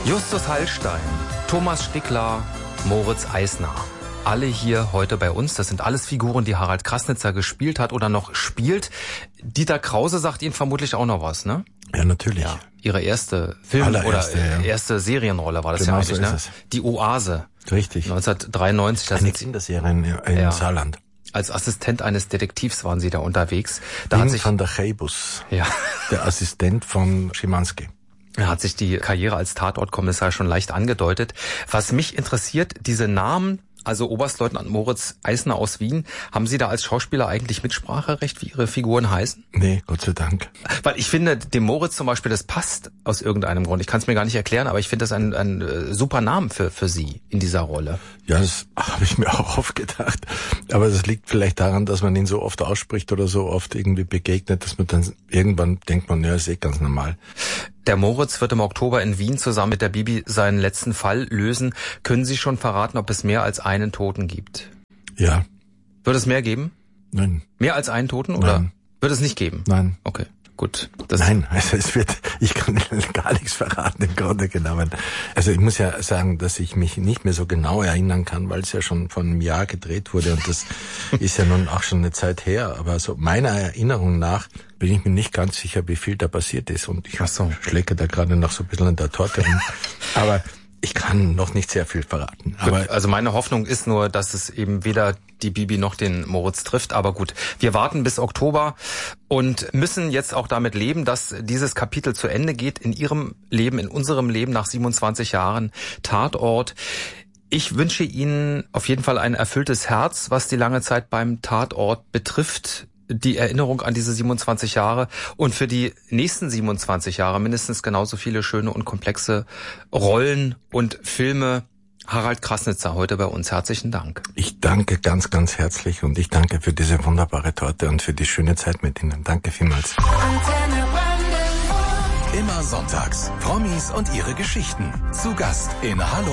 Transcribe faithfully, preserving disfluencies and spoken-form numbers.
Justus Hallstein, Thomas Stickler, Moritz Eisner. Alle hier heute bei uns. Das sind alles Figuren, die Harald Krassnitzer gespielt hat oder noch spielt. Dieter Krause sagt Ihnen vermutlich auch noch was, ne? Ja, natürlich. Ja, Ihre erste Film- Allererste, oder ja. erste Serienrolle war das genau ja eigentlich, so ne? ist es. Die Oase. Richtig. neunzehnhundertdreiundneunzig. Eine Kinderserie in, in ja. Saarland. Als Assistent eines Detektivs waren Sie da unterwegs. Da Wien hat sich von der Cheibus, ja. der Assistent von Schimanski. Da hat sich die Karriere als Tatortkommissar schon leicht angedeutet. Was mich interessiert, diese Namen, also Oberstleutnant Moritz Eisner aus Wien, haben Sie da als Schauspieler eigentlich Mitspracherecht, wie Ihre Figuren heißen? Nee, Gott sei Dank. Weil ich finde, dem Moritz zum Beispiel, das passt aus irgendeinem Grund. Ich kann es mir gar nicht erklären, aber ich finde das ein, ein äh, super Namen für, für Sie in dieser Rolle. Ja, das habe ich mir auch oft gedacht. Aber das liegt vielleicht daran, dass man ihn so oft ausspricht oder so oft irgendwie begegnet, dass man dann irgendwann denkt man, ja, ist eh ganz normal. Der Moritz wird im Oktober in Wien zusammen mit der Bibi seinen letzten Fall lösen. Können Sie schon verraten, ob es mehr als einen Toten gibt? Ja. Wird es mehr geben? Nein. Mehr als einen Toten oder Nein. Wird es nicht geben? Nein. Okay, gut. Das Nein, also es wird, ich kann gar nichts verraten im Grunde genommen. Also ich muss ja sagen, dass ich mich nicht mehr so genau erinnern kann, weil es ja schon vor einem Jahr gedreht wurde und das ist ja nun auch schon eine Zeit her. Aber so meiner Erinnerung nach bin ich mir nicht ganz sicher, wie viel da passiert ist und ich so. schlecke da gerade noch so ein bisschen an der Torte rum. Aber ich kann noch nicht sehr viel verraten. Aber gut, also meine Hoffnung ist nur, dass es eben weder die Bibi noch den Moritz trifft. Aber gut, wir warten bis Oktober und müssen jetzt auch damit leben, dass dieses Kapitel zu Ende geht in Ihrem Leben, in unserem Leben nach siebenundzwanzig Jahren Tatort. Ich wünsche Ihnen auf jeden Fall ein erfülltes Herz, was die lange Zeit beim Tatort betrifft. Die Erinnerung an diese siebenundzwanzig Jahre und für die nächsten siebenundzwanzig Jahre mindestens genauso viele schöne und komplexe Rollen und Filme. Harald Krassnitzer heute bei uns. Herzlichen Dank. Ich danke ganz, ganz herzlich und ich danke für diese wunderbare Torte und für die schöne Zeit mit Ihnen. Danke vielmals. Immer sonntags. Promis und ihre Geschichten. Zu Gast in Hallo